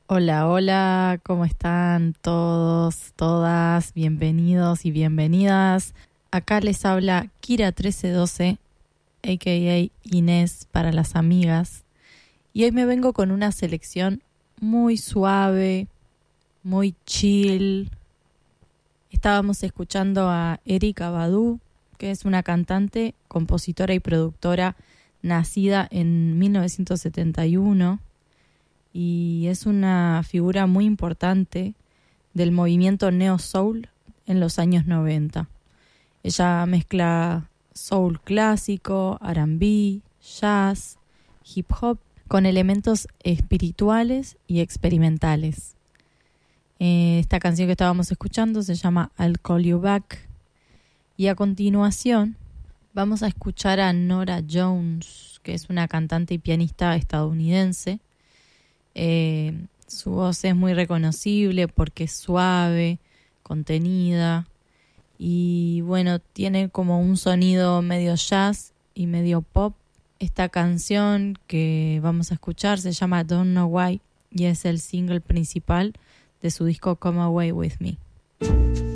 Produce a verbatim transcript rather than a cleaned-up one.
Hola, hola, ¿cómo están todos, todas? Bienvenidos y bienvenidas. Acá les habla Kira uno tres uno dos, a k a. Inés para las amigas. Y hoy me vengo con una selección muy suave, muy chill. Estábamos escuchando a Erykah Badu, que es una cantante, compositora y productora nacida en mil novecientos setenta y uno. Y es una figura muy importante del movimiento neo soul en los años noventa. Ella mezcla soul clásico, R and B, jazz, hip hop con elementos espirituales y experimentales. Eh, esta canción que estábamos escuchando se llama I'll Call You Back, y a continuación vamos a escuchar a Norah Jones, que es una cantante y pianista estadounidense. Eh, su voz es muy reconocible porque es suave, contenida y bueno, tiene como un sonido medio jazz y medio pop. Esta canción que vamos a escuchar se llama Don't Know Why y es el single principal de su disco Come Away With Me.